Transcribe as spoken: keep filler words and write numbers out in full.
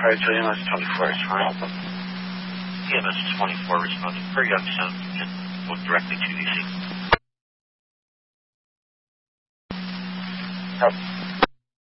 five two, E M S twenty-four is fine. E M S twenty-four responding per Youngstown and go directly to D C. Yep.